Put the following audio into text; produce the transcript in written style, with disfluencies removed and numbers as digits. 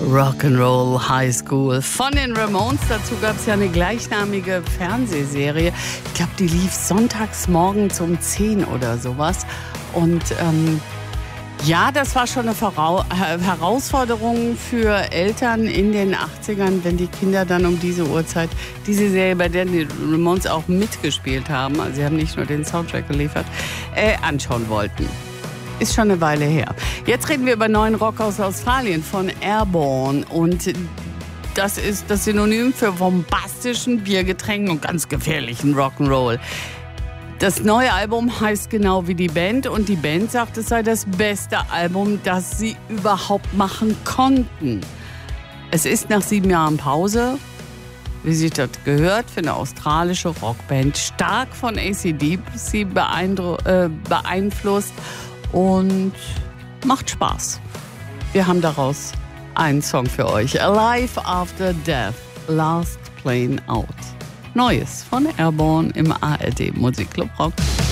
Rock'n'Roll High School von den Ramones. Dazu gab es ja eine gleichnamige Fernsehserie. Ich glaube, die lief sonntags morgens um 10 oder sowas. Und ja, das war schon eine Herausforderung für Eltern in den 80ern, wenn die Kinder dann um diese Uhrzeit diese Serie, bei der die Ramones auch mitgespielt haben, also sie haben nicht nur den Soundtrack geliefert, anschauen wollten. Ist schon eine Weile her. Jetzt reden wir über neuen Rock aus Australien von Airborne. Und das ist das Synonym für bombastischen Biergetränken und ganz gefährlichen Rock'n'Roll. Das neue Album heißt genau wie die Band. Und die Band sagt, es sei das beste Album, das sie überhaupt machen konnten. Es ist nach 7 Jahren Pause, wie sich das gehört, für eine australische Rockband. Stark von AC/DC beeinflusst. Und macht Spaß. Wir haben daraus einen Song für euch. Alive After Death, Last Plane Out. Neues von Airborne im ARD Musikclub Rock.